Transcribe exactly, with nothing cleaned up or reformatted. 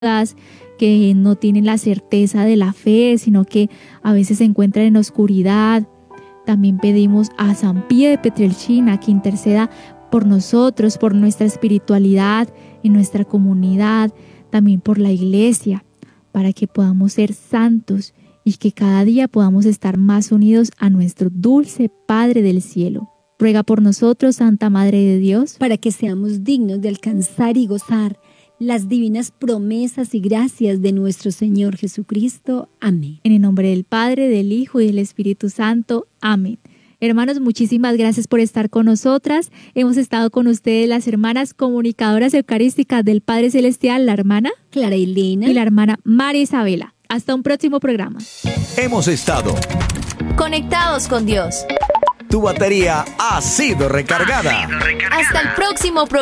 que no tienen la certeza de la fe, sino que a veces se encuentran en oscuridad. También pedimos a San Pío de Pietrelcina que interceda por nosotros, por nuestra espiritualidad en nuestra comunidad, también por la iglesia, para que podamos ser santos y que cada día podamos estar más unidos a nuestro dulce Padre del cielo. Ruega por nosotros, Santa Madre de Dios, para que seamos dignos de alcanzar y gozar las divinas promesas y gracias de nuestro Señor Jesucristo. Amén. En el nombre del Padre, del Hijo y del Espíritu Santo. Amén. Hermanos, muchísimas gracias por estar con nosotras. Hemos estado con ustedes las hermanas comunicadoras eucarísticas del Padre Celestial, la hermana Clara Elena y la hermana María Isabela. Hasta un próximo programa. Hemos estado conectados con Dios. Tu batería ha sido recargada. Hasta el próximo programa.